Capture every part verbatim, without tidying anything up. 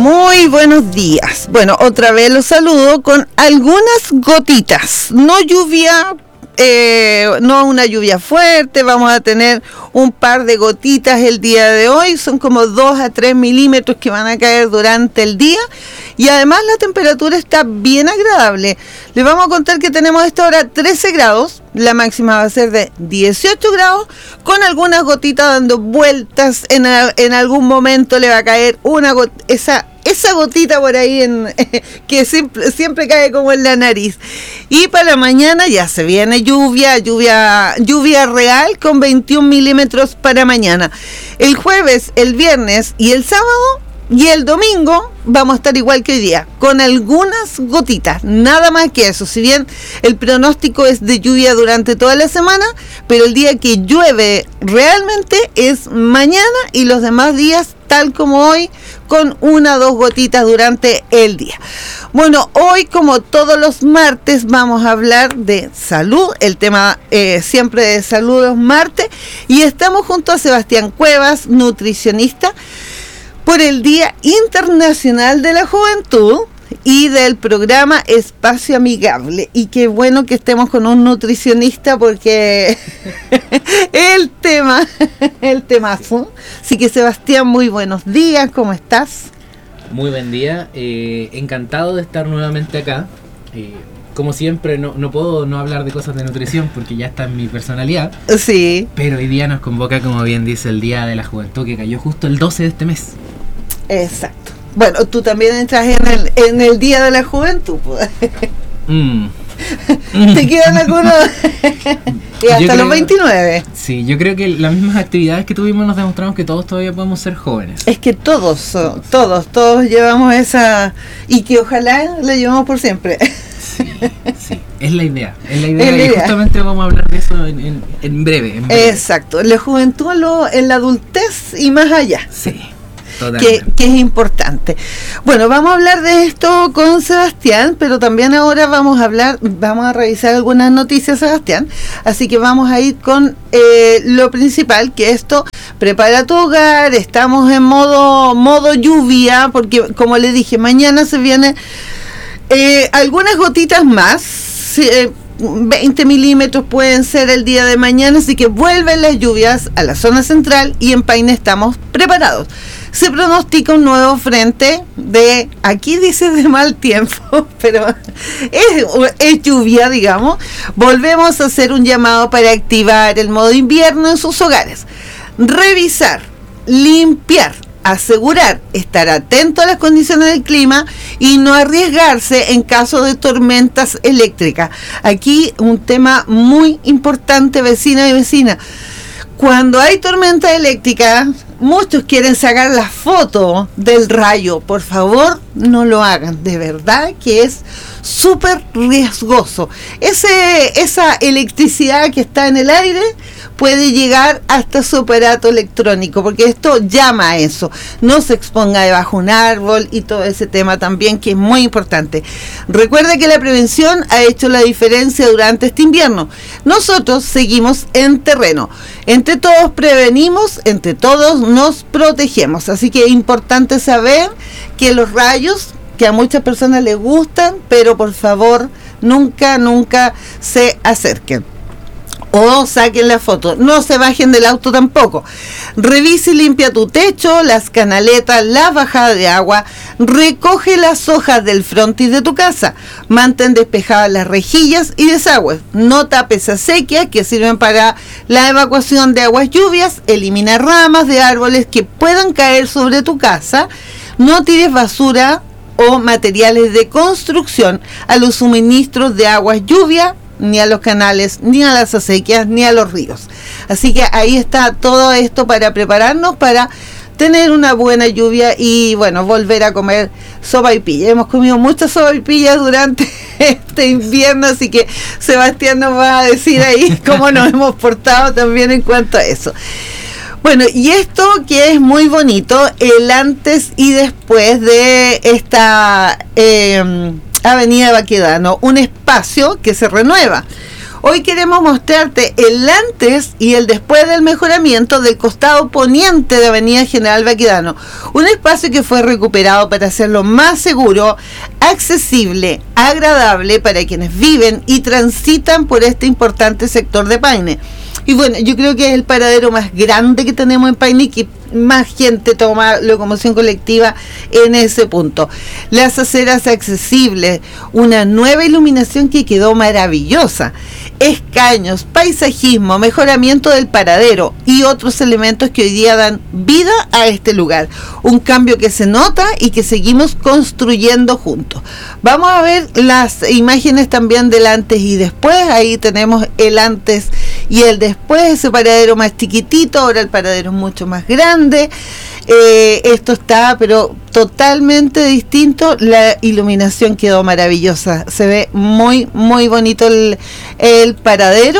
Muy buenos días. Bueno, otra vez los saludo con algunas gotitas. No lluvia, eh, no una lluvia fuerte. Vamos a tener un par de gotitas el día de hoy. Son como dos a tres milímetros que van a caer durante el día. Y además la temperatura está bien agradable. Les vamos a contar que tenemos a esta hora trece grados. La máxima va a ser de dieciocho grados, con algunas gotitas dando vueltas. En, a, en algún momento le va a caer una got- esa, esa gotita por ahí en, eh, que siempre, siempre cae como en la nariz. Y para mañana ya se viene lluvia, lluvia, lluvia real con veintiún milímetros para mañana. El jueves, el viernes y el sábado y el domingo vamos a estar igual que hoy día, con algunas gotitas, nada más que eso. Si bien el pronóstico es de lluvia durante toda la semana, pero el día que llueve realmente es mañana y los demás días, tal como hoy, con una o dos gotitas durante el día. Bueno, hoy, como todos los martes, vamos a hablar de salud, el tema eh, siempre de salud los martes, y estamos junto a Sebastián Cuevas, nutricionista, por el Día Internacional de la Juventud y del programa Espacio Amigable. Y qué bueno que estemos con un nutricionista porque el tema, el temazo. Así que Sebastián, muy buenos días, ¿cómo estás? Muy buen día, eh, encantado de estar nuevamente acá. Eh, como siempre, no, no puedo no hablar de cosas de nutrición porque ya está en mi personalidad. Sí. Pero hoy día nos convoca, como bien dice, el Día de la Juventud, que cayó justo el doce de este mes. Exacto. Bueno, tú también entras en el, en el Día de la Juventud, pues. Mm. ¿Te quedan algunos? Y hasta creo, los veintinueve. Sí, yo creo que las mismas actividades que tuvimos nos demostramos que todos todavía podemos ser jóvenes. Es que todos, todos, todos, todos llevamos esa... Y que ojalá la llevamos por siempre. Sí, sí, es la idea, es la idea, es la y idea. Justamente vamos a hablar de eso en, en, en, breve, en breve. Exacto, la juventud lo, en la adultez y más allá. Sí. Que, que es importante. Bueno, vamos a hablar de esto con Sebastián, pero también ahora vamos a hablar, vamos a revisar algunas noticias, Sebastián, así que vamos a ir con eh, lo principal, que esto, prepara tu hogar, estamos en modo, modo lluvia, porque como le dije, mañana se vienen eh, algunas gotitas más, eh, veinte milímetros pueden ser el día de mañana, así que vuelven las lluvias a la zona central y en Paine estamos preparados. Se pronostica un nuevo frente de, aquí dice de mal tiempo, pero es, es lluvia, digamos. Volvemos a hacer un llamado para activar el modo invierno en sus hogares. Revisar, limpiar, asegurar, estar atento a las condiciones del clima y no arriesgarse en caso de tormentas eléctricas. Aquí un tema muy importante, vecina y vecina. Cuando hay tormenta eléctrica, muchos quieren sacar la foto del rayo. Por favor, no lo hagan. De verdad que es súper riesgoso. Ese, esa electricidad que está en el aire puede llegar hasta su aparato electrónico, porque esto llama a eso. No se exponga debajo de un árbol y todo ese tema también, que es muy importante. Recuerda que la prevención ha hecho la diferencia durante este invierno. Nosotros seguimos en terreno. Entre todos prevenimos, entre todos nos protegemos. Así que es importante saber que los rayos, que a muchas personas les gustan, pero por favor nunca, nunca se acerquen. O saquen la foto, no se bajen del auto tampoco. Revisa y limpia tu techo, las canaletas, la bajada de agua, recoge las hojas del frontis de tu casa, mantén despejadas las rejillas y desagües, no tapes acequias que sirven para la evacuación de aguas lluvias, elimina ramas de árboles que puedan caer sobre tu casa, no tires basura o materiales de construcción a los suministros de aguas lluvia, ni a los canales, ni a las acequias, ni a los ríos. Así que ahí está todo esto para prepararnos para tener una buena lluvia y, bueno, volver a comer sopaipilla. Hemos comido muchas sopaipillas durante este invierno, así que Sebastián nos va a decir ahí cómo nos hemos portado también en cuanto a eso. Bueno, y esto que es muy bonito, el antes y después de esta... Eh, Avenida Baquedano, un espacio que se renueva, Hoy queremos mostrarte el antes y el después del mejoramiento del costado poniente de Avenida General Baquedano, un espacio que fue recuperado para hacerlo más seguro, accesible, agradable para quienes viven y transitan por este importante sector de Paine. Y bueno, yo creo que es el paradero más grande que tenemos en Paine y que más gente toma locomoción colectiva en ese punto. Las aceras accesibles, una nueva iluminación que quedó maravillosa, escaños, paisajismo, mejoramiento del paradero y otros elementos que hoy día dan vida a este lugar. Un cambio que se nota y que seguimos construyendo juntos. Vamos a ver las imágenes también del antes y después. Ahí tenemos el antes y el después, ese paradero más chiquitito, ahora el paradero es mucho más grande. Eh, esto está pero totalmente distinto. La iluminación quedó maravillosa, se ve muy muy bonito el, el paradero,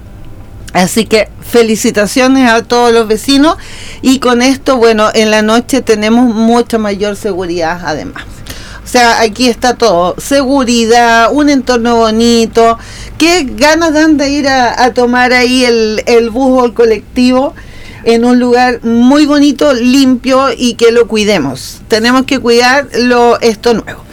así que felicitaciones a todos los vecinos. Y con esto, bueno, en la noche tenemos mucha mayor seguridad además. O sea, aquí está todo, seguridad, un entorno bonito. Qué ganas dan de ir a, a tomar ahí el, el bus o el colectivo en un lugar muy bonito, limpio, y que lo cuidemos. Tenemos que cuidar lo, esto nuevo.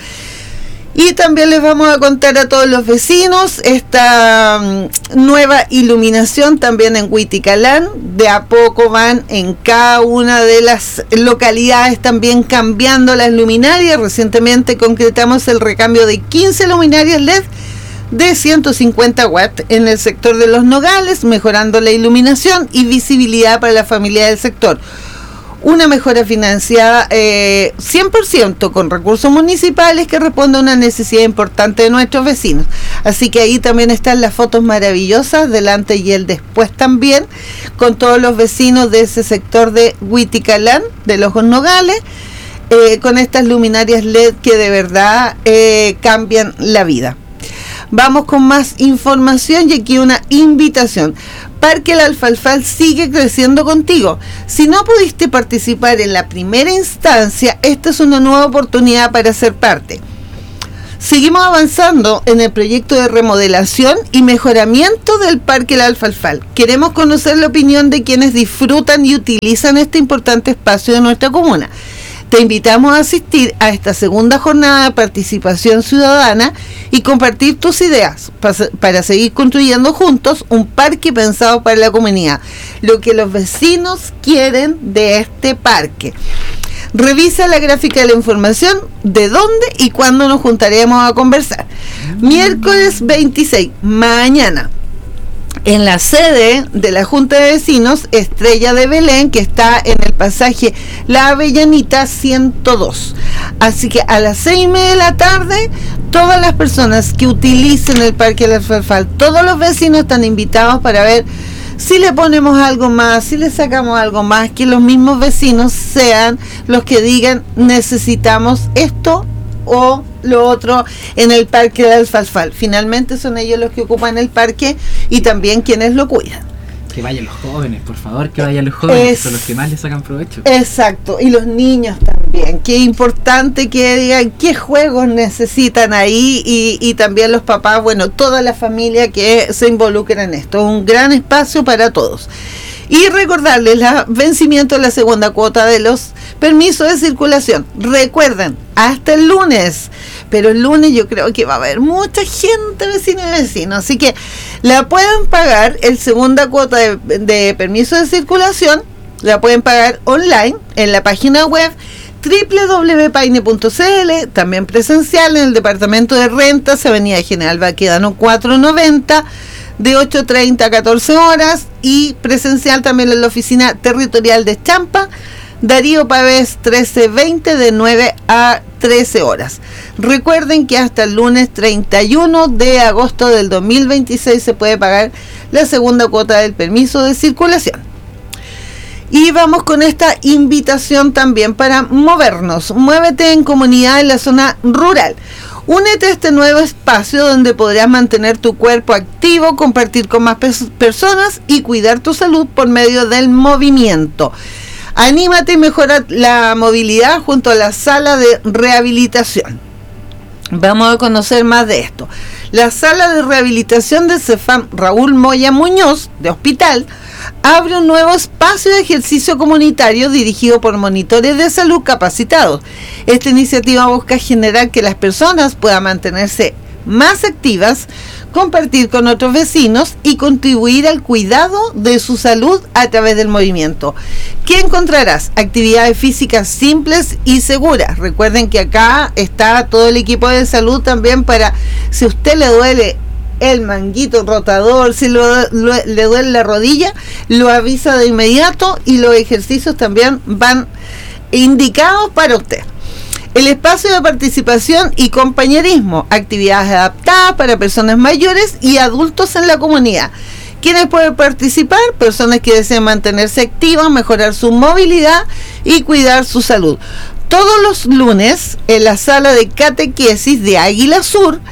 Y también les vamos a contar a todos los vecinos esta um, nueva iluminación también en Huiticalán. De a poco van en cada una de las localidades también cambiando las luminarias. Recientemente concretamos el recambio de quince luminarias L E D de ciento cincuenta watts en el sector de Los Nogales, mejorando la iluminación y visibilidad para la familia del sector. Una mejora financiada eh, cien por ciento con recursos municipales que responde a una necesidad importante de nuestros vecinos. Así que ahí también están las fotos maravillosas del antes y el después también, con todos los vecinos de ese sector de Huiticalán, de Los Nogales, eh, con estas luminarias L E D que de verdad eh, cambian la vida. Vamos con más información y aquí una invitación. Parque El Alfalfal sigue creciendo contigo. Si no pudiste participar en la primera instancia, esta es una nueva oportunidad para ser parte. Seguimos avanzando en el proyecto de remodelación y mejoramiento del Parque El Alfalfal. Queremos conocer la opinión de quienes disfrutan y utilizan este importante espacio de nuestra comuna. Te invitamos a asistir a esta segunda jornada de participación ciudadana y compartir tus ideas para seguir construyendo juntos un parque pensado para la comunidad, lo que los vecinos quieren de este parque. Revisa la gráfica de la información de dónde y cuándo nos juntaremos a conversar. Miércoles veintiséis, mañana, en la sede de la Junta de Vecinos Estrella de Belén, que está en el pasaje La Avellanita ciento dos. Así que a las seis y media de la tarde, todas las personas que utilicen el Parque El Alfalfal, todos los vecinos están invitados para ver si le ponemos algo más, si le sacamos algo más, que los mismos vecinos sean los que digan necesitamos esto o lo otro en el Parque del Alfalfal. Finalmente son ellos los que ocupan el parque y también quienes lo cuidan. Que vayan los jóvenes, por favor, que vayan los jóvenes, es, que son los que más les sacan provecho. Exacto, y los niños también. Qué importante que digan qué juegos necesitan ahí y, y también los papás, bueno, toda la familia que se involucra en esto. Un gran espacio para todos. Y recordarles el vencimiento de la segunda cuota de los permisos de circulación. Recuerden, hasta el lunes. Pero el lunes yo creo que va a haber mucha gente, vecinos y vecinos. Así que la pueden pagar, el segunda cuota de, de permiso de circulación, la pueden pagar online en la página web doble u doble u doble u punto paine punto c l, también presencial en el departamento de rentas, Avenida General Baquedano cuatrocientos noventa, de ocho treinta a catorce horas, y presencial también en la oficina territorial de Champa, Darío Pavés trece veinte, de nueve a trece horas. Recuerden que hasta el lunes treinta y uno de agosto del dos mil veintiséis se puede pagar la segunda cuota del permiso de circulación. Y vamos con esta invitación también para movernos. Muévete en comunidad en la zona rural. Únete a este nuevo espacio donde podrás mantener tu cuerpo activo, compartir con más pe- personas y cuidar tu salud por medio del movimiento. Anímate y mejora la movilidad junto a la sala de rehabilitación. Vamos a conocer más de esto. La sala de rehabilitación del CEFAM Raúl Moya Muñoz, de Hospital, abre un nuevo espacio de ejercicio comunitario dirigido por monitores de salud capacitados. Esta iniciativa busca generar que las personas puedan mantenerse más activas, compartir con otros vecinos y contribuir al cuidado de su salud a través del movimiento. ¿Qué encontrarás? Actividades físicas simples y seguras. Recuerden que acá está todo el equipo de salud también para, si a usted le duele el manguito rotador, si lo, lo, le duele la rodilla, lo avisa de inmediato y los ejercicios también van indicados para usted. El espacio de participación y compañerismo, actividades adaptadas para personas mayores y adultos en la comunidad. ¿Quiénes pueden participar? Personas que deseen mantenerse activas, mejorar su movilidad y cuidar su salud. Todos los lunes en la sala de catequesis de Águila Sur,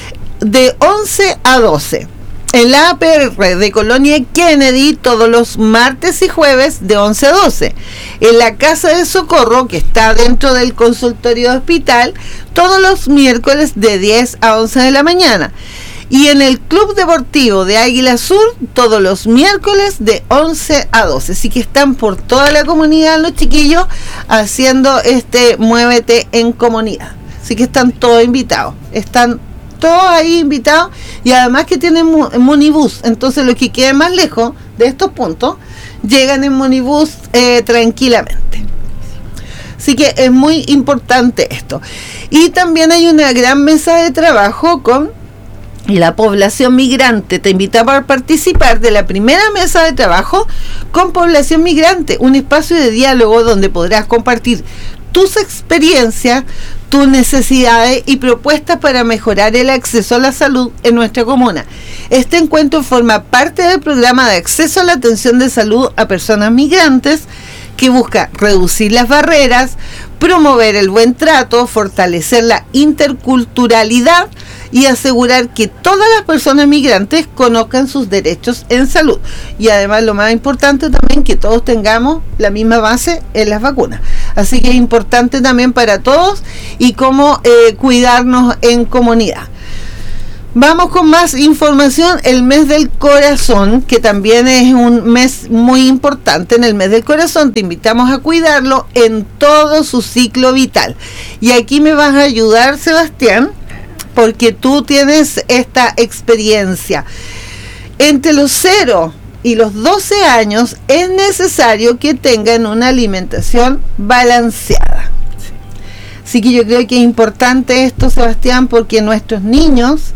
de once a doce. En la A P R de Colonia Kennedy, todos los martes y jueves de once a doce. En la Casa de Socorro, que está dentro del consultorio de hospital, todos los miércoles de diez a once de la mañana. Y en el Club Deportivo de Águila Sur, todos los miércoles de once a doce. Así que están por toda la comunidad los chiquillos haciendo este Muévete en Comunidad. Así que están todos invitados. Están todos ahí invitados y además que tienen monibús, entonces los que queden más lejos de estos puntos llegan en monibús eh, tranquilamente. Así que es muy importante esto. Y también hay una gran mesa de trabajo con la población migrante. Te invitamos a participar de la primera mesa de trabajo con población migrante, un espacio de diálogo donde podrás compartir tus experiencias, tus necesidades y propuestas para mejorar el acceso a la salud en nuestra comuna. Este encuentro forma parte del programa de acceso a la atención de salud a personas migrantes que busca reducir las barreras, promover el buen trato, fortalecer la interculturalidad y asegurar que todas las personas migrantes conozcan sus derechos en salud. Y además, lo más importante también, que todos tengamos la misma base en las vacunas. Así que es importante también para todos y cómo eh, cuidarnos en comunidad. Vamos con más información. El mes del corazón, que también es un mes muy importante. En el mes del corazón te invitamos a cuidarlo en todo su ciclo vital. Y aquí me vas a ayudar, Sebastián, porque tú tienes esta experiencia. Entre los cero y los doce años es necesario que tengan una alimentación balanceada. Sí. Así que yo creo que es importante esto, Sebastián, porque nuestros niños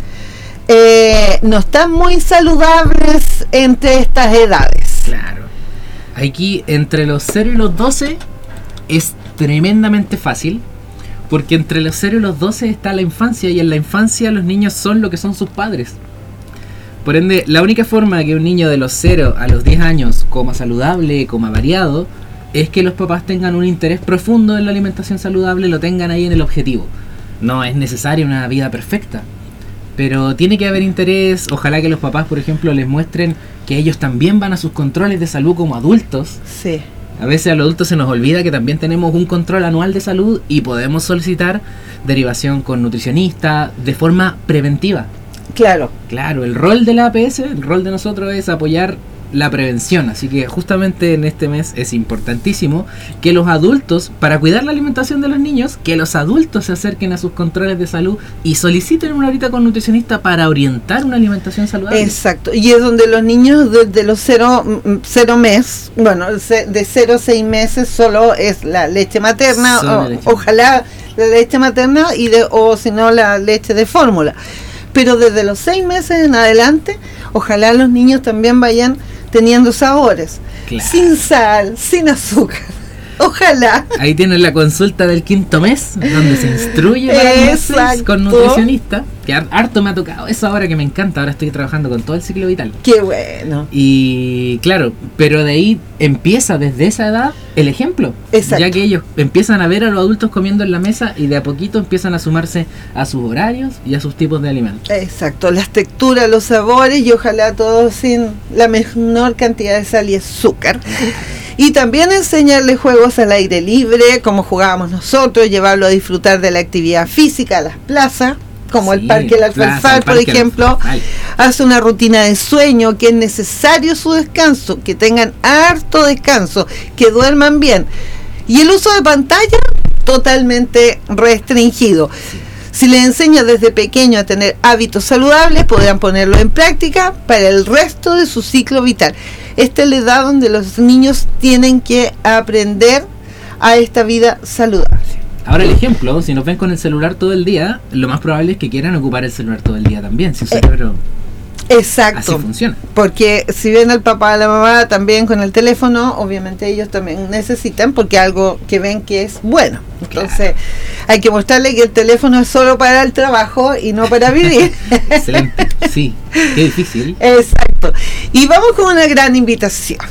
eh, no están muy saludables entre estas edades. Claro. Aquí, entre los cero y los doce, es tremendamente fácil. Porque entre los cero y los doce está la infancia, y en la infancia los niños son lo que son sus padres. Por ende, la única forma que un niño de los cero a los diez años coma saludable, coma variado, es que los papás tengan un interés profundo en la alimentación saludable, lo tengan ahí en el objetivo. No es necesaria una vida perfecta, pero tiene que haber interés. Ojalá que los papás, por ejemplo, les muestren que ellos también van a sus controles de salud como adultos. Sí. A veces a los adultos se nos olvida que también tenemos un control anual de salud y podemos solicitar derivación con nutricionista de forma preventiva. Claro. Claro, el rol de la A P S, el rol de nosotros es apoyar la prevención, así que justamente en este mes es importantísimo que los adultos, para cuidar la alimentación de los niños, que los adultos se acerquen a sus controles de salud y soliciten una horita con nutricionista para orientar una alimentación saludable. Exacto, y es donde los niños desde los cero, cero mes, bueno, de cero a seis meses solo es la leche materna, o, la leche. Ojalá la leche materna y de, o si no la leche de fórmula, pero desde los seis meses en adelante, ojalá los niños también vayan teniendo sabores, claro, sin sal, sin azúcar. Ojalá. Ahí tienen la consulta del quinto mes, donde se instruye para con nutricionista. Que harto me ha tocado eso ahora, que me encanta. Ahora estoy trabajando con todo el ciclo vital. Qué bueno. Y claro, pero de ahí empieza desde esa edad el ejemplo. Exacto. Ya que ellos empiezan a ver a los adultos comiendo en la mesa y de a poquito empiezan a sumarse a sus horarios y a sus tipos de alimentos. Exacto, las texturas, los sabores y ojalá todo sin la menor cantidad de sal y azúcar. Y también enseñarle juegos al aire libre, como jugábamos nosotros, llevarlo a disfrutar de la actividad física a las plazas, como Sí, el Parque del Alfalfar, Plaza, el por Parque ejemplo, Alfalfar. hace una rutina de sueño, que es necesario su descanso, que tengan harto descanso, que duerman bien. Y el uso de pantalla, totalmente restringido. Si les enseña desde pequeño a tener hábitos saludables, podrán ponerlo en práctica para el resto de su ciclo vital. Esta es la edad donde los niños tienen que aprender a esta vida saludable. Ahora el ejemplo, si nos ven con el celular todo el día, lo más probable es que quieran ocupar el celular todo el día también, si su cerebro Exacto. así funciona. Porque si ven al papá, a la mamá también con el teléfono, obviamente ellos también necesitan, porque algo que ven que es bueno. Entonces, claro, hay que mostrarle que el teléfono es solo para el trabajo y no para vivir. Excelente, sí, qué difícil. Exacto. Y vamos con una gran invitación.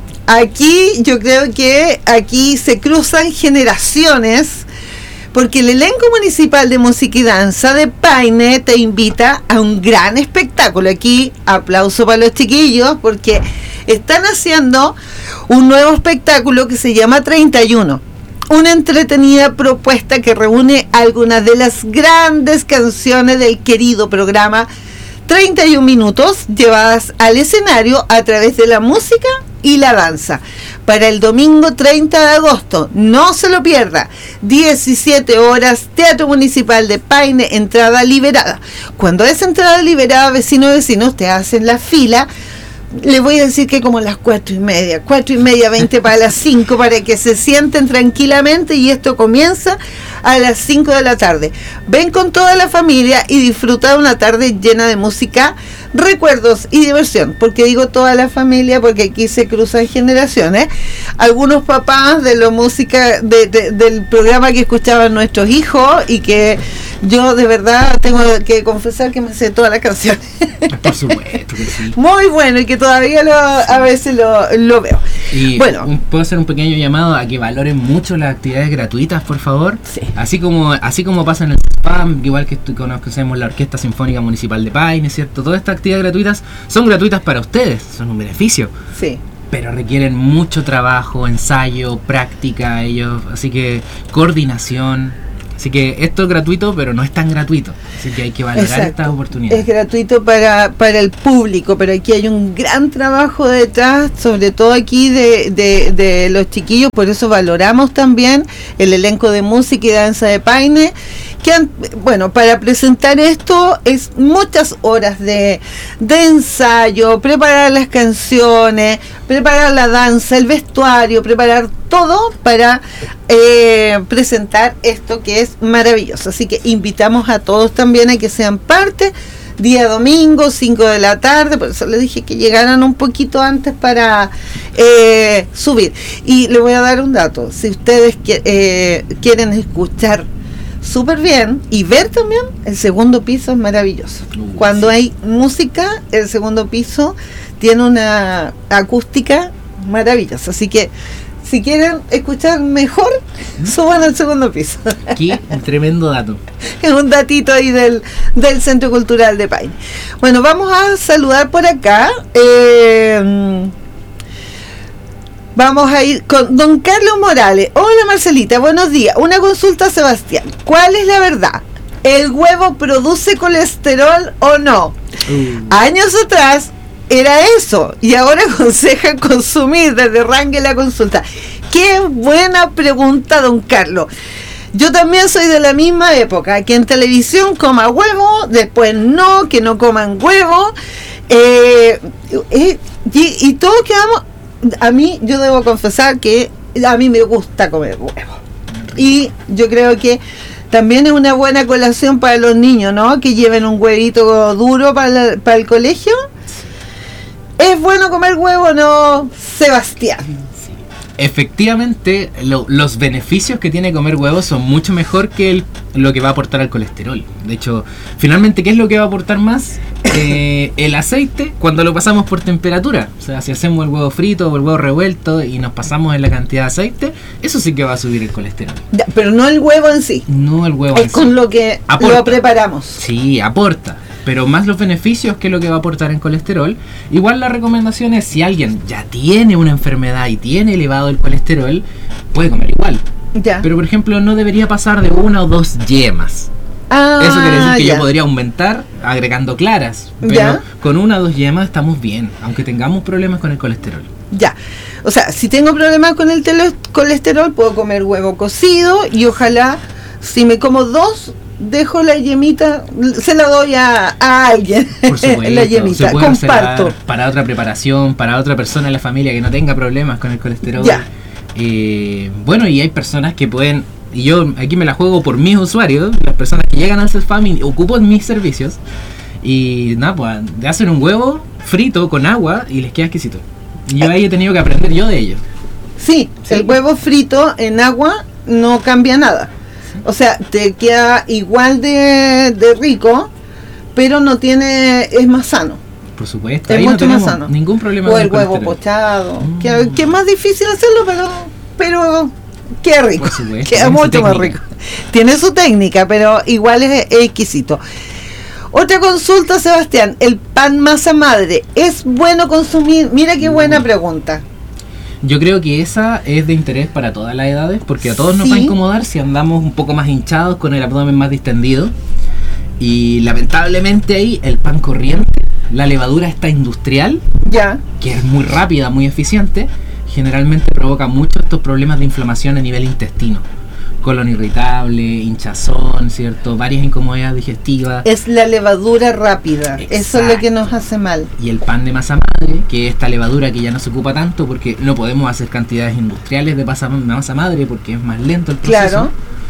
Aquí yo creo que aquí se cruzan generaciones, porque el elenco municipal de música y danza de Paine te invita a un gran espectáculo. Aquí aplauso para los chiquillos, porque están haciendo un nuevo espectáculo que se llama treinta y uno. Una entretenida propuesta que reúne algunas de las grandes canciones del querido programa treinta y un minutos, llevadas al escenario a través de la música y la danza. Para el domingo treinta de agosto, no se lo pierda, diecisiete horas, Teatro Municipal de Paine, entrada liberada. Cuando es entrada liberada, vecinos y vecinos, te hacen la fila. Les voy a decir que como las cuatro y media, cuatro y media, veinte para las cinco, para que se sienten tranquilamente, y esto comienza a las cinco de la tarde. Ven con toda la familia y disfruta de una tarde llena de música, recuerdos y diversión. Porque digo toda la familia, porque aquí se cruzan generaciones. Algunos papás de la música de, de, del programa que escuchaban nuestros hijos, y que yo de verdad tengo que confesar que me sé todas las canciones. Por supuesto que sí. Muy bueno, y que todavía lo, a veces lo, lo veo. Y bueno, un, puedo hacer un pequeño llamado a que valoren mucho las actividades gratuitas, por favor. Sí. Así como así como pasa en el S P A M, igual que estoy, conocemos la Orquesta Sinfónica Municipal de Paine, ¿cierto? Todas estas actividades gratuitas son gratuitas para ustedes, son un beneficio. Sí. Pero requieren mucho trabajo, ensayo, práctica, ellos, así que coordinación. Así que esto es gratuito, pero no es tan gratuito. Así que hay que valorar Exacto. estas oportunidades. Es gratuito para, para el público, pero aquí hay un gran trabajo detrás, sobre todo aquí de, de, de los chiquillos. Por eso valoramos también el elenco de música y danza de Paine, que han, bueno, para presentar esto es muchas horas de, de ensayo, preparar las canciones, preparar la danza, el vestuario, preparar todo para eh, presentar esto que es maravilloso. Así que invitamos a todos también a que sean parte. Día domingo, cinco de la tarde, por eso les dije que llegaran un poquito antes para eh, subir. Y les voy a dar un dato: si ustedes que, eh, quieren escuchar súper bien y ver también, el segundo piso es maravilloso. Uh, Cuando sí. hay música, el segundo piso tiene una acústica maravillosa. Así que si quieren escuchar mejor, suban al segundo piso. Aquí, un tremendo dato. Es un datito ahí del, del Centro Cultural de Paine. Bueno, vamos a saludar por acá. Eh, vamos a ir con don Carlos Morales. Hola Marcelita, buenos días. Una consulta a Sebastián. ¿Cuál es la verdad? ¿El huevo produce colesterol o no? Uh. Años atrás era eso, y ahora aconsejan consumir. Desde Rangue la consulta. Qué buena pregunta, don Carlos. Yo también soy de la misma época, que en televisión coma huevo, después no, que no coman huevo, eh, eh, y, y todos quedamos. A mí, yo debo confesar que a mí me gusta comer huevo, y yo creo que también es una buena colación para los niños, ¿no? Que lleven un huevito duro para, la, para el colegio. ¿Es bueno comer huevo, no, Sebastián? Sí. Efectivamente, lo, los beneficios que tiene comer huevo son mucho mejor que el, lo que va a aportar al colesterol. De hecho, finalmente, ¿qué es lo que va a aportar más? Eh, el aceite cuando lo pasamos por temperatura. O sea, si hacemos el huevo frito o el huevo revuelto y nos pasamos en la cantidad de aceite, eso sí que va a subir el colesterol. Ya, pero no el huevo en sí. No el huevo Es en sí. con lo que Aporta. lo preparamos. Sí, aporta. Pero más los beneficios que lo que va a aportar en colesterol. Igual la recomendación es, si alguien ya tiene una enfermedad y tiene elevado el colesterol, puede comer igual. Ya. Pero por ejemplo, no debería pasar de una o dos yemas. Ah, Eso quiere decir que ya. yo podría aumentar agregando claras, pero Ya. con una o dos yemas estamos bien, aunque tengamos problemas con el colesterol. Ya. O sea, si tengo problemas con el tele- colesterol, puedo comer huevo cocido y ojalá, si me como dos, dejo la yemita, se la doy a, a alguien. Por supuesto, la yemita, se puede comparto. reservar para otra preparación, para otra persona en la familia que no tenga problemas con el colesterol. Ya. Eh, bueno, y hay personas que pueden, y yo aquí me la juego por mis usuarios, las personas que llegan al Cefam y ocupan mis servicios, y nada, pues de hacer un huevo frito con agua y les queda exquisito. Y yo ahí he tenido que aprender yo de ellos. Sí, Sí. el huevo frito en agua no cambia nada. O sea, te queda igual de, de rico, pero no tiene, es más sano. Por supuesto, Es ahí no mucho más tenemos sano. ningún problema O con el el huevo colesterol. pochado, Mm. que, que es más difícil hacerlo, pero, pero queda rico, Por supuesto, queda tiene su mucho más técnica. rico. Tiene su técnica, pero igual es, es exquisito. Otra consulta, Sebastián, el pan masa madre, ¿es bueno consumir? Mira qué buena pregunta. Yo creo que esa es de interés para todas las edades, porque a todos nos Sí. va a incomodar si andamos un poco más hinchados, con el abdomen más distendido. Y lamentablemente ahí el pan corriente, la levadura esta industrial, Ya, que es muy rápida, muy eficiente, generalmente provoca muchos estos problemas de inflamación a nivel intestino. Colon irritable, hinchazón, ¿cierto? Varias incomodidades digestivas. es la levadura rápida, eso es lo que nos hace mal. Y el pan de masa madre, que es esta levadura que ya no se ocupa tanto porque no podemos hacer cantidades industriales de masa, masa madre porque es más lento el proceso. Claro.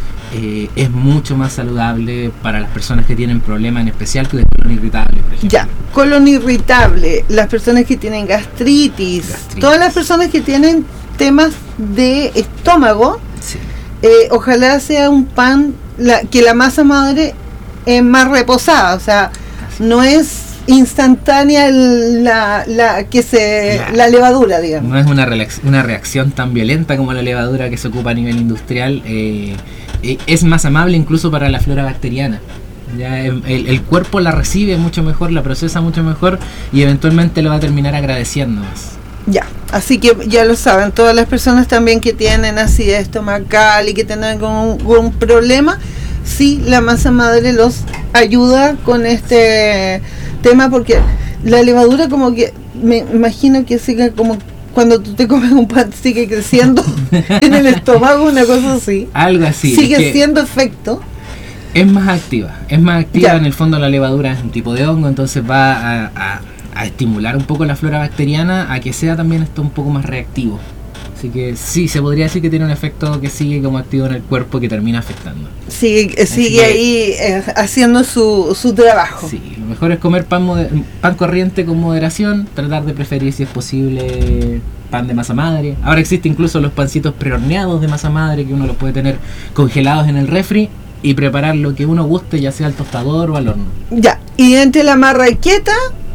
Eh, es mucho más saludable para las personas que tienen problemas, en especial que de colon irritable, por ejemplo. Ya, colon irritable, las personas que tienen gastritis, Gastritis. todas las personas que tienen temas de estómago, Sí. eh, ojalá sea un pan la, que la masa madre es más reposada, o sea, Así. no es instantánea el- la, la que se Claro. la levadura, digamos. No es una, relax- una reacción tan violenta como la levadura que se ocupa a nivel industrial. eh, eh, es más amable incluso para la flora bacteriana. Ya el, el- el cuerpo la recibe mucho mejor, la procesa mucho mejor y eventualmente lo va a terminar agradeciendo más. Ya, así que ya lo saben, todas las personas también que tienen acidez estomacal y que tienen algún, algún problema, sí, la masa madre los ayuda con este tema, porque la levadura como que, me imagino que sigue como cuando tú te comes un pan, sigue creciendo en el estómago, una cosa así. Algo así. sigue es que siendo efecto. es más activa. Es más activa, Ya. en el fondo la levadura es un tipo de hongo, entonces va a, a- a estimular un poco la flora bacteriana a que sea también esto un poco más reactivo. Así que sí, se podría decir que tiene un efecto que sigue como activo en el cuerpo que termina afectando. Sigue, sigue que- ahí eh, haciendo su, su trabajo. Sí, lo mejor es comer pan, moder- pan corriente con moderación, tratar de preferir si es posible pan de masa madre. Ahora existe incluso los pancitos prehorneados de masa madre que uno los puede tener congelados en el refri y preparar lo que uno guste, ya sea al tostador o al horno. Ya, y entre la marraqueta,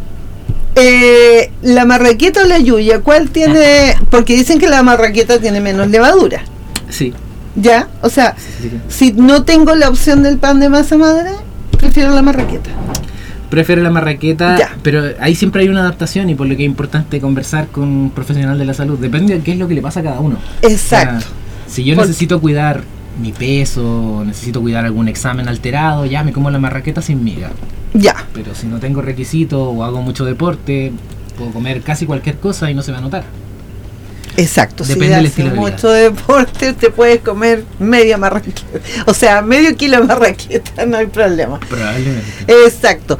eh, la marraqueta o la yuya, ¿cuál tiene? Porque dicen que la marraqueta tiene menos levadura, Sí, ¿ya? O sea, sí, sí. si no tengo la opción del pan de masa madre, prefiero la marraqueta. Prefiero la marraqueta, Ya. pero ahí siempre hay una adaptación y por lo que es importante conversar con un profesional de la salud. Depende de qué es lo que le pasa a cada uno. Exacto. O sea, si yo Por- necesito cuidar mi peso, necesito cuidar algún examen alterado, ya me como la marraqueta sin miga. Ya, Pero si no tengo requisitos o hago mucho deporte, puedo comer casi cualquier cosa y no se va a notar. exacto. Depende si del haces estilo de vida. mucho deporte, te puedes comer media marraqueta. O sea, medio kilo de marraqueta, no hay problema. Probablemente. Exacto.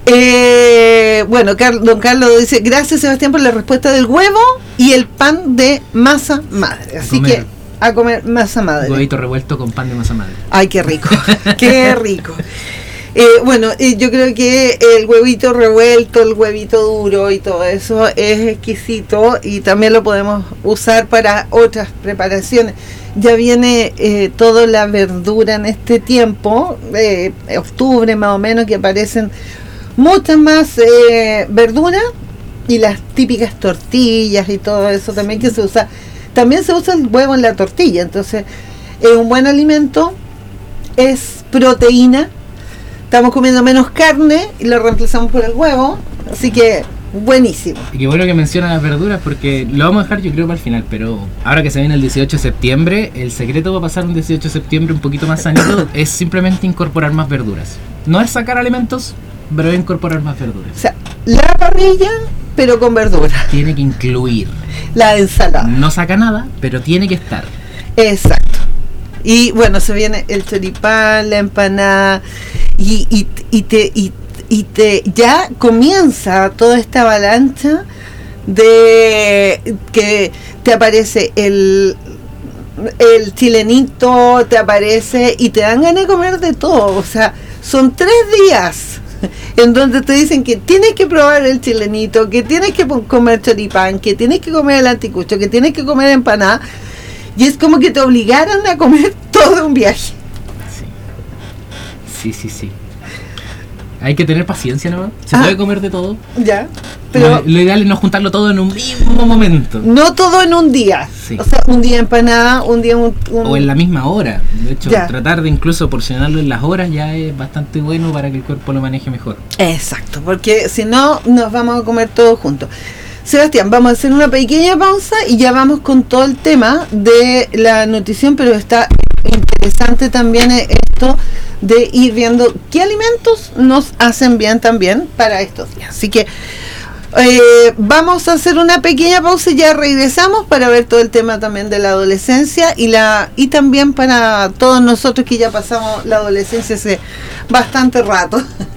Eh, bueno, Car- don Carlos dice, gracias Sebastián por la respuesta del huevo y el pan de masa madre. Así comer. que a comer masa madre. Huevito revuelto con pan de masa madre. Ay, qué rico, qué rico. Eh, bueno, eh, yo creo que el huevito revuelto, el huevito duro y todo eso es exquisito y también lo podemos usar para otras preparaciones. Ya viene eh, toda la verdura en este tiempo, eh, octubre más o menos, que aparecen muchas más eh, verduras y las típicas tortillas y todo eso también que se usa. También se usa el huevo en la tortilla, entonces es un buen alimento, es proteína. Estamos comiendo menos carne y lo reemplazamos por el huevo, así que Buenísimo. Y qué bueno que mencionan las verduras porque lo vamos a dejar yo creo para el final, pero ahora que se viene el dieciocho de septiembre, el secreto para pasar un dieciocho de septiembre un poquito más sanito es simplemente incorporar más verduras. No es sacar alimentos, pero es incorporar más verduras. O sea, la parrilla, pero con verdura. Tiene que incluir. La ensalada. No saca nada, pero tiene que estar. Exacto. Y bueno, se viene el choripán, la empanada, y, y, y te... Y, y te ya comienza toda esta avalancha de que te aparece el el chilenito, te aparece y te dan ganas de comer de todo. O sea, son tres días en donde te dicen que tienes que probar el chilenito, que tienes que comer choripán, que tienes que comer el anticucho, que tienes que comer empanada, y es como que te obligaran a comer todo un viaje. Sí, sí, sí, sí. Hay que tener paciencia, ¿no? Se ah, puede comer de todo. Ya, pero lo, lo ideal es no juntarlo todo en un mismo momento. No todo en un día. Sí. O sea, un día empanada, un día un, un... o en la misma hora. De hecho, ya. Tratar de incluso porcionarlo en las horas ya es bastante bueno para que el cuerpo lo maneje mejor. Exacto, porque si no nos vamos a comer todos juntos. Sebastián, vamos a hacer una pequeña pausa y ya vamos con todo el tema de la nutrición, pero está interesante también esto de ir viendo qué alimentos nos hacen bien también para estos días. Así que eh, vamos a hacer una pequeña pausa y ya regresamos para ver todo el tema también de la adolescencia y la y también para todos nosotros que ya pasamos la adolescencia hace bastante rato.